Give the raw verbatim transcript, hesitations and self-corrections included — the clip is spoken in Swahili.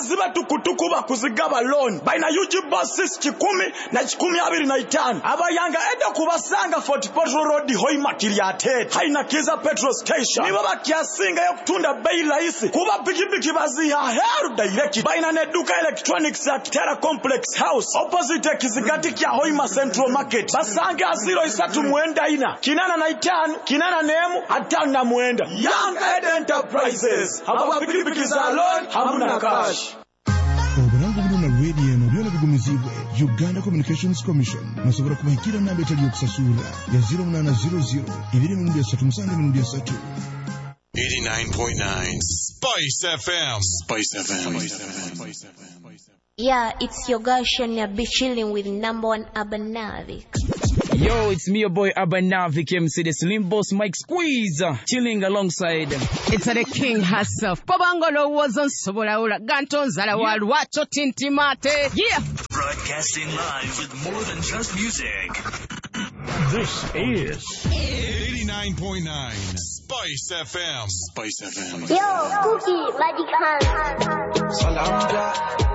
bakaziba tukutuku bakuzigaba loan baina U G buses kikumi na kikumi abiri na itano abayanga eda kubasanga Fort Portal Road Hoima Kiriate haina kiza petrol station niba bakyasinga yo kutunda bei rahisi kuba pikipiki baziha heru direct baina ne duka electronics ya Kitara Complex House opposite Kizigati kya Hoima Central Market basange aziro isatu muenda ina kinana na itano kinana nemu atano na muenda Young Ed Enterprises haba pikipiki za loan hamuna cash. Oburangu buluna radio no byona bigumizibwe Uganda Communications Commission masobora kubahikira nambe tali okusasura ya zero nine zero zero ibiri mu ndiya satu musange mu ndiya satu eighty-nine point nine Spice F M. Spice F M. Yeah, it's your girl Shania B chilling with number one Abanavik. Yo, it's me, your boy Abanavik, M C the Slim Boss Mike Squeeze, chilling alongside them. It's the king herself. Pabangolo wasn't Sobolaula Ganton Zalawal Wacho Tintimate. Yeah. Broadcasting live with more than just music. This is eighty-nine point nine Spice F M. Spice F M. Yo, Cookie, Magic Hand. Salam